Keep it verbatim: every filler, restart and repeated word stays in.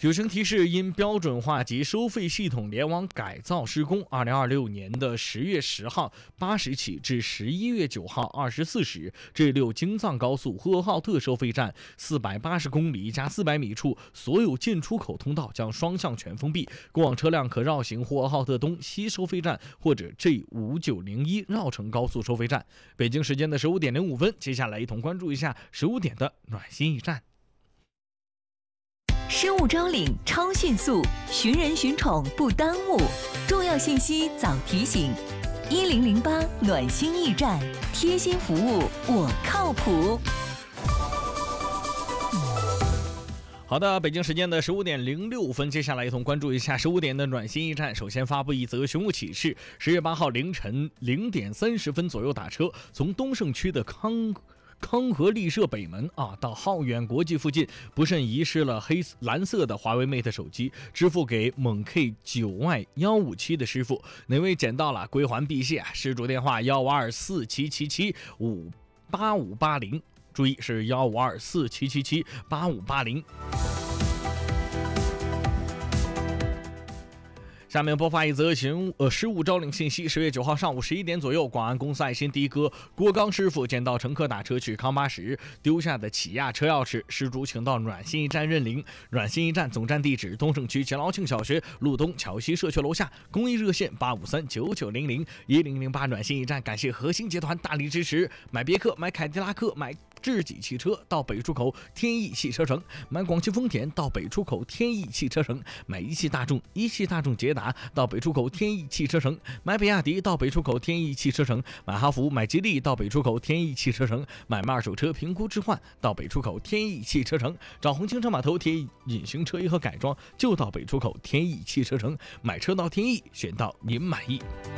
友情提示：因标准化及收费系统联网改造施工，二零二六年的十月十号八时起至十一月九号二十四时，G 六京藏高速呼和浩特收费站四百八十公里加四百米处所有进出口通道将双向全封闭，过往车辆可绕行呼和浩特东西收费站或者 G 五九零一绕城高速收费站。北京时间的十五点零五分，接下来一同关注一下十五点的暖心驿站。 失物招领超迅速，寻人寻宠不耽误，重要信息早提醒。一零零八暖心驿站，贴心服务我靠谱。 好的，北京时间的十五点零六分，接下来一同关注一下十五点的暖心驿站。首先发布一则寻物启事：十月八号凌晨零点三十分左右打车，从东胜区的康。康和丽舍北门啊，到浩远国际附近，不慎遗失了黑蓝色的华为 Mate 手机，支付给蒙 K 九 Y 一五七的师傅。哪位捡到了，归还必谢。失主电话幺五二四七七七五八五八零，注意是幺五二四七七七八五八零。下面播发一则行呃失物招领信息。十月九号上午十一点左右，广安公司爱心的哥郭刚师傅捡到乘客打车去康巴时丢下的起亚车钥匙，失主请到暖心驿站认领。暖心驿站总站地址：东胜区钱劳庆小学路东桥西社区楼下，公益热线八五三九九零零一零零八。暖心驿站感谢核心集团大力支持，买别克、买凯迪拉克、买智己汽车到北出口天翼汽车城，买广汽丰田到北出口天翼汽车城，买一汽大众一汽大众捷达到北出口天翼汽车城，买比亚迪到北出口天翼汽车城，买哈弗买吉利到北出口天翼汽车城，买卖二手车评估置换到北出口天翼汽车城，找红青车码头贴隐形车衣和改装就到北出口天翼汽车城，买车到天翼选到您满意。